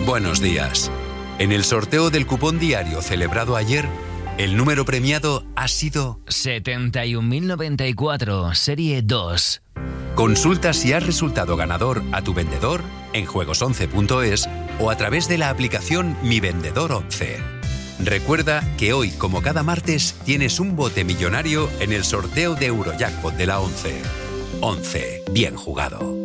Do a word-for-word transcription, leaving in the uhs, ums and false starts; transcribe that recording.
Buenos días. En el sorteo del cupón diario celebrado ayer, el número premiado ha sido setenta y un mil noventa y cuatro, serie dos. Consulta si has resultado ganador a tu vendedor en juegos once punto es o a través de la aplicación Mi Vendedor once. Recuerda que hoy, como cada martes, tienes un bote millonario en el sorteo de Eurojackpot de la once. once. Bien jugado.